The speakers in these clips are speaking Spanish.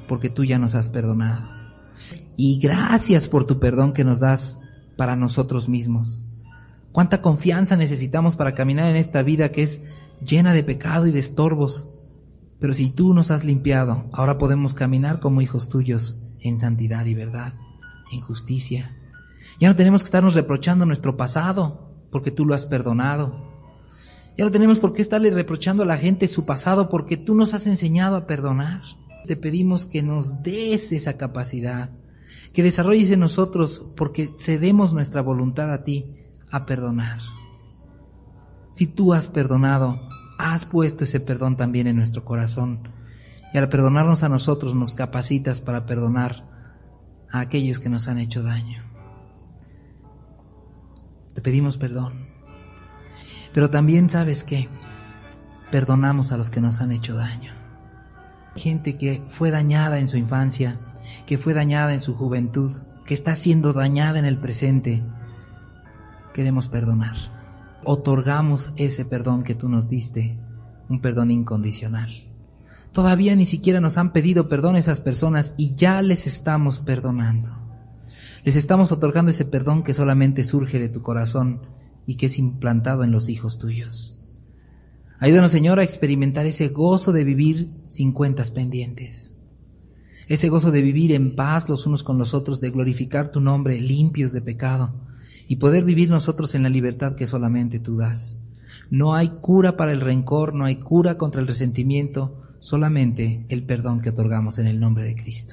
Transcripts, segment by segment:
porque tú ya nos has perdonado. Y gracias por tu perdón que nos das para nosotros mismos. Cuánta confianza necesitamos para caminar en esta vida que es llena de pecado y de estorbos. Pero si tú nos has limpiado, ahora podemos caminar como hijos tuyos en santidad y verdad, en justicia. Ya no tenemos que estarnos reprochando nuestro pasado, porque tú lo has perdonado. Ya no tenemos por qué estarle reprochando a la gente su pasado, porque tú nos has enseñado a perdonar. Te pedimos que nos des esa capacidad, que desarrolles en nosotros, porque cedemos nuestra voluntad a ti, a perdonar. Si tú has perdonado, has puesto ese perdón también en nuestro corazón, y al perdonarnos a nosotros nos capacitas para perdonar a aquellos que nos han hecho daño. Te pedimos perdón, pero también, ¿sabes qué? Perdonamos a los que nos han hecho daño. Gente que fue dañada en su infancia, que fue dañada en su juventud, que está siendo dañada en el presente. Queremos perdonar. Otorgamos ese perdón que tú nos diste, un perdón incondicional. Todavía ni siquiera nos han pedido perdón esas personas y ya les estamos perdonando. Les estamos otorgando ese perdón que solamente surge de tu corazón y que es implantado en los hijos tuyos. Ayúdanos, Señor, a experimentar ese gozo de vivir sin cuentas pendientes. Ese gozo de vivir en paz los unos con los otros, de glorificar tu nombre, limpios de pecado, y poder vivir nosotros en la libertad que solamente tú das. No hay cura para el rencor, no hay cura contra el resentimiento, solamente el perdón que otorgamos en el nombre de Cristo.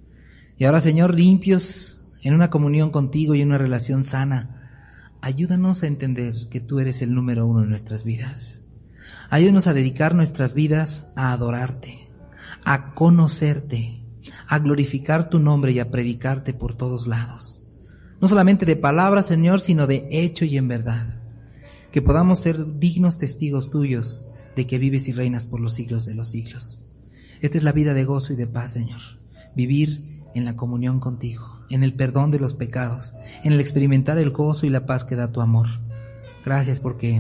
Y ahora, Señor, limpios en una comunión contigo y en una relación sana, ayúdanos a entender que tú eres el número uno en nuestras vidas. Ayúdanos a dedicar nuestras vidas a adorarte, a conocerte, a glorificar tu nombre y a predicarte por todos lados. No solamente de palabras, Señor, sino de hecho y en verdad. Que podamos ser dignos testigos tuyos de que vives y reinas por los siglos de los siglos. Esta es la vida de gozo y de paz, Señor. Vivir en la comunión contigo, en el perdón de los pecados, en el experimentar el gozo y la paz que da tu amor. Gracias porque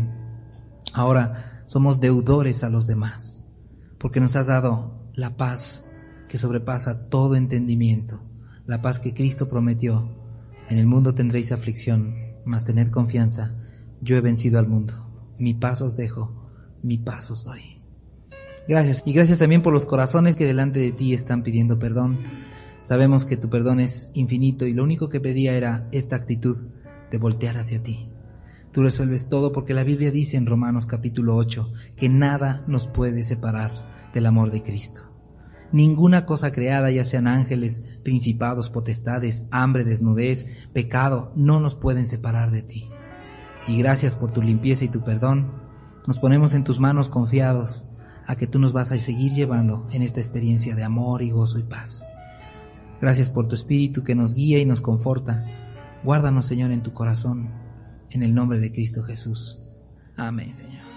ahora somos deudores a los demás, porque nos has dado la paz que sobrepasa todo entendimiento, la paz que Cristo prometió. En el mundo tendréis aflicción, mas tened confianza, yo he vencido al mundo. Mi paz os dejo, mi paz os doy. Gracias, y gracias también por los corazones que delante de ti están pidiendo perdón. Sabemos que tu perdón es infinito y lo único que pedía era esta actitud de voltear hacia ti. Tú resuelves todo porque la Biblia dice en Romanos capítulo 8 que nada nos puede separar del amor de Cristo. Ninguna cosa creada, ya sean ángeles, principados, potestades, hambre, desnudez, pecado, no nos pueden separar de ti. Y gracias por tu limpieza y tu perdón, nos ponemos en tus manos confiados a que tú nos vas a seguir llevando en esta experiencia de amor y gozo y paz. Gracias por tu Espíritu que nos guía y nos conforta. Guárdanos, Señor, en tu corazón, en el nombre de Cristo Jesús. Amén, Señor.